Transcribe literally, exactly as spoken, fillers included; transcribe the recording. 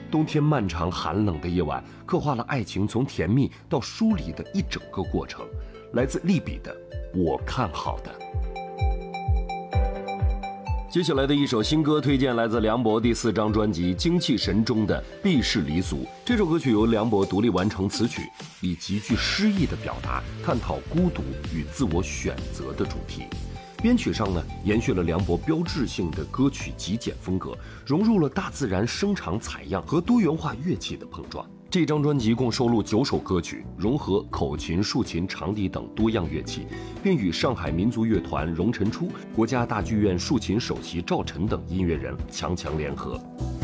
冬天漫长寒冷的夜晚，刻画了爱情从甜蜜到疏离的一整个过程。来自利比的《我看好的》。接下来的一首新歌推荐来自梁博第四张专辑《精气神》中的《避世离俗》。这首歌曲由梁博独立完成词曲，以极具诗意的表达探讨孤独与自我选择的主题。编曲上呢，延续了梁博标志性的歌曲极简风格，融入了大自然声场采样和多元化乐器的碰撞。这张专辑共收录九首歌曲，融合口琴、竖琴、长笛等多样乐器，并与上海民族乐团、荣辰初、国家大剧院竖琴首席赵晨等音乐人强强联合。